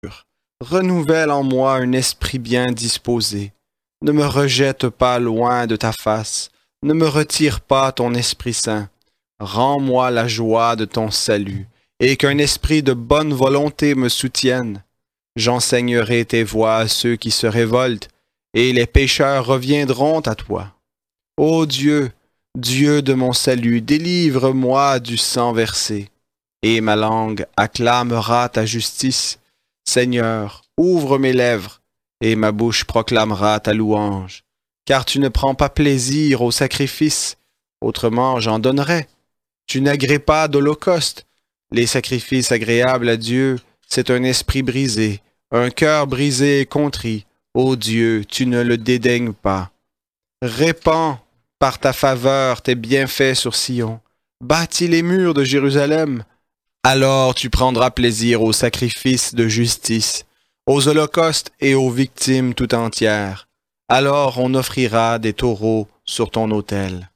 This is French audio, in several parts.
Renouvelle en moi un esprit bien disposé. Ne me rejette pas loin de ta face. Ne me retire pas ton Esprit Saint. Rends-moi la joie de ton salut, et qu'un esprit de bonne volonté me soutienne. J'enseignerai tes voies à ceux qui se révoltent, et les pécheurs reviendront à toi. Ô Dieu, Dieu de mon salut, délivre-moi du sang versé, et ma langue acclamera ta justice. Seigneur, ouvre mes lèvres, et ma bouche proclamera ta louange. Car tu ne prends pas plaisir au sacrifice, autrement j'en donnerais. Tu n'agrées pas d'holocauste. Les sacrifices agréables à Dieu, c'est un esprit brisé, un cœur brisé et contrit. Ô Dieu, tu ne le dédaignes pas. Répands par ta faveur tes bienfaits sur Sion. Bâtis les murs de Jérusalem. Alors tu prendras plaisir aux sacrifices de justice, aux holocaustes et aux victimes tout entières. Alors on offrira des taureaux sur ton autel.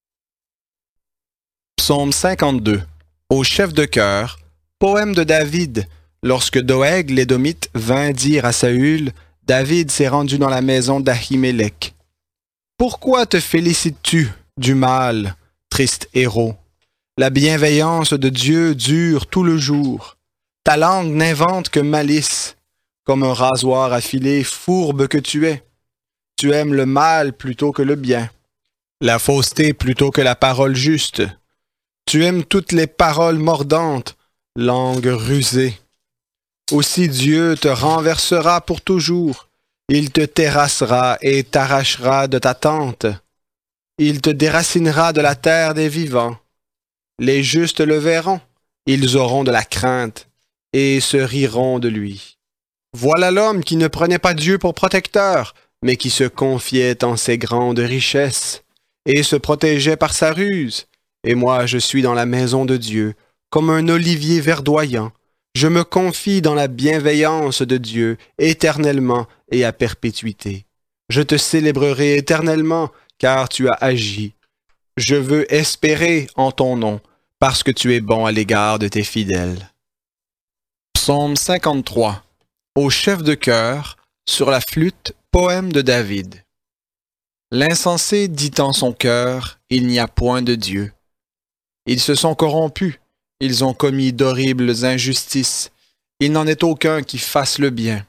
Psaume 52. Au chef de chœur, poème de David. Lorsque Doeg l'Édomite vint dire à Saül, David s'est rendu dans la maison d'Ahimélec. Pourquoi te félicites-tu du mal, triste héros? La bienveillance de Dieu dure tout le jour. Ta langue n'invente que malice. Comme un rasoir affilé, fourbe que tu es. Tu aimes le mal plutôt que le bien. La fausseté plutôt que la parole juste. Tu aimes toutes les paroles mordantes, langue rusée. Aussi Dieu te renversera pour toujours. Il te terrassera et t'arrachera de ta tente. Il te déracinera de la terre des vivants. Les justes le verront, ils auront de la crainte et se riront de lui. Voilà l'homme qui ne prenait pas Dieu pour protecteur, mais qui se confiait en ses grandes richesses et se protégeait par sa ruse. Et moi, je suis dans la maison de Dieu, comme un olivier verdoyant. Je me confie dans la bienveillance de Dieu, éternellement et à perpétuité. Je te célébrerai éternellement, car tu as agi. Je veux espérer en ton nom, parce que tu es bon à l'égard de tes fidèles. Psaume 53. Au chef de chœur, sur la flûte, poème de David. L'insensé dit en son cœur, il n'y a point de Dieu. Ils se sont corrompus, ils ont commis d'horribles injustices, il n'en est aucun qui fasse le bien.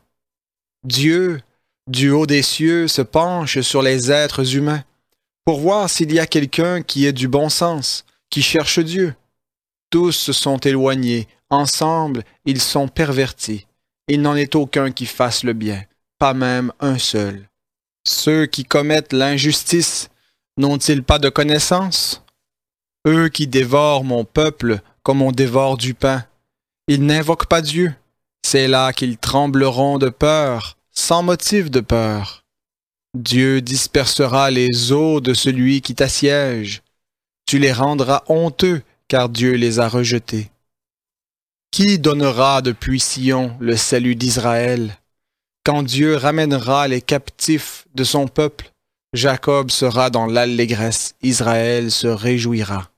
Dieu, du haut des cieux, se penche sur les êtres humains, pour voir s'il y a quelqu'un qui ait du bon sens, qui cherche Dieu. Tous se sont éloignés, ensemble ils sont pervertis. Il n'en est aucun qui fasse le bien, pas même un seul. Ceux qui commettent l'injustice, n'ont-ils pas de connaissance? Eux qui dévorent mon peuple comme on dévore du pain, ils n'invoquent pas Dieu. C'est là qu'ils trembleront de peur, sans motif de peur. Dieu dispersera les eaux de celui qui t'assiège. Tu les rendras honteux, car Dieu les a rejetés. Qui donnera depuis Sion le salut d'Israël? Quand Dieu ramènera les captifs de son peuple, Jacob sera dans l'allégresse, Israël se réjouira.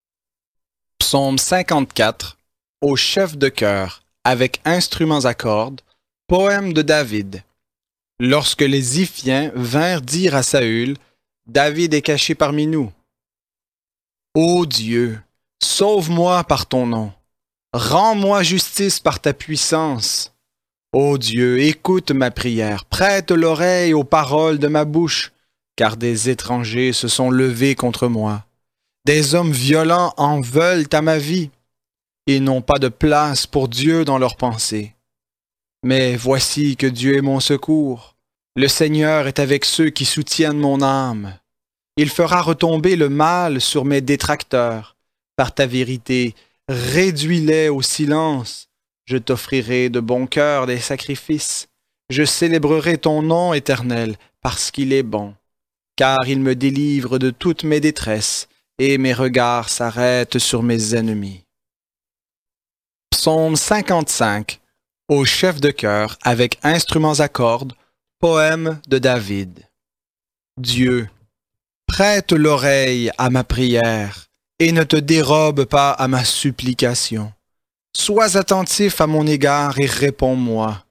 Psaume 54, au chef de chœur, avec instruments à cordes, poème de David. Lorsque les Iphiens vinrent dire à Saül, David est caché parmi nous. Ô Dieu, sauve-moi par ton nom. Rends-moi justice par ta puissance. Ô Dieu, écoute ma prière, prête l'oreille aux paroles de ma bouche, car des étrangers se sont levés contre moi. Des hommes violents en veulent à ma vie. Ils n'ont pas de place pour Dieu dans leurs pensées. Mais voici que Dieu est mon secours. Le Seigneur est avec ceux qui soutiennent mon âme. Il fera retomber le mal sur mes détracteurs. Par ta vérité, réduis-les au silence. Je t'offrirai de bon cœur des sacrifices. Je célébrerai ton nom éternel, parce qu'il est bon. Car il me délivre de toutes mes détresses, et mes regards s'arrêtent sur mes ennemis. Psaume 55, au chef de chœur, avec instruments à cordes, poème de David. Dieu, prête l'oreille à ma prière, et ne te dérobe pas à ma supplication. Sois attentif à mon égard et réponds-moi.